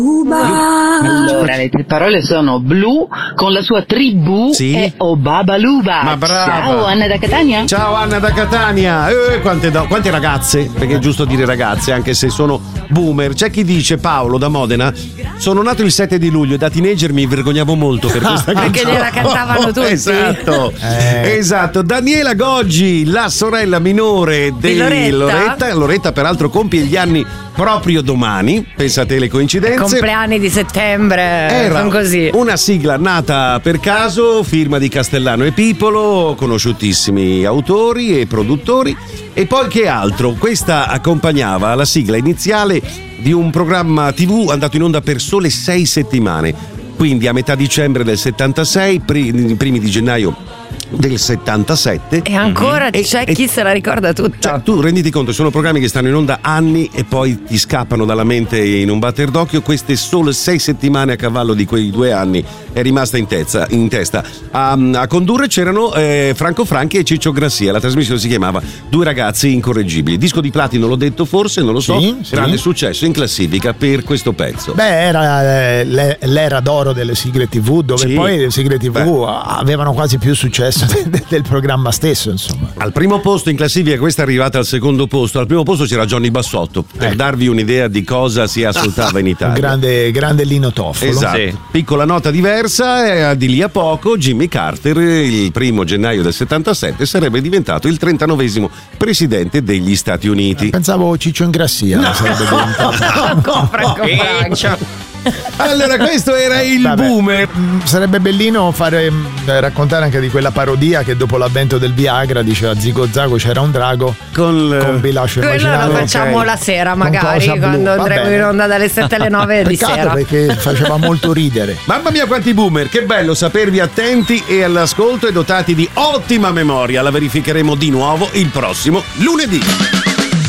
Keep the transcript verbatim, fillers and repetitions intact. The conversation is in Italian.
Allora, le tre parole sono Blu con la sua tribù sì. e Obabaluba. Ma brava. Ciao Anna da Catania. Ciao Anna da Catania. Eh, quante, do- quante ragazze, perché è giusto dire ragazze anche se sono boomer. C'è chi dice, Paolo da Modena, sono nato il sette di luglio e da teenager mi vergognavo molto per questa canzone. Perché gliela cantavano tutti. Esatto. Eh. Esatto. Daniela Goggi, la sorella minore di, Di Loretta. Loretta. Loretta peraltro compie gli anni proprio domani, pensate le coincidenze. Compleanni di settembre, Era sono così. una sigla nata per caso, firma di Castellano e Pipolo, conosciutissimi autori e produttori. E poi che altro? Questa accompagnava la sigla iniziale di un programma tivù andato in onda per sole sei settimane, quindi a metà dicembre del settantasei, pri- primi di gennaio del settantasette. E ancora E- c'è e- chi se la ricorda tutta. Cioè, tu renditi conto, sono programmi che stanno in onda anni e poi ti scappano dalla mente in un batter d'occhio. Queste sole sei settimane a cavallo di quei due anni è rimasta in, tezza, in testa. A, a condurre c'erano eh, Franco Franchi e Ciccio Grassia. La trasmissione si chiamava Due ragazzi incorreggibili. Disco di platino, l'ho detto forse, non lo so. Sì, sì. Grande successo in classifica per questo pezzo. Beh, era eh, le- l'era d'oro delle sigle tivù, dove Sì. poi le sigle tivù avevano quasi più successo de- de- del programma stesso, insomma. Al primo posto in classifica, questa è arrivata al secondo posto. Al primo posto c'era Johnny Bassotto, per Ecco. darvi un'idea di cosa si ascoltava in Un Italia. grande, grande Lino Toffolo. Esatto, Sì. piccola nota diversa, eh, di lì a poco Jimmy Carter il primo gennaio del settantasette sarebbe diventato il trentanovesimo presidente degli Stati Uniti. Pensavo Ciccio Ingrassia sarebbe diventato. Con Franco Franco. Allora questo era il Vabbè, boomer. mm, Sarebbe bellino fare mm, raccontare anche di quella parodia che dopo l'avvento del Viagra diceva Zigo Zago c'era un drago Con, con bilascio Quello lo immaginario. facciamo ok. la sera, Con magari, cosa blu. quando Va andremo bene. in onda dalle sette alle nove di Peccato sera. perché faceva molto ridere. Mamma mia quanti boomer, che bello sapervi attenti e all'ascolto e dotati di ottima memoria. La verificheremo di nuovo il prossimo lunedì.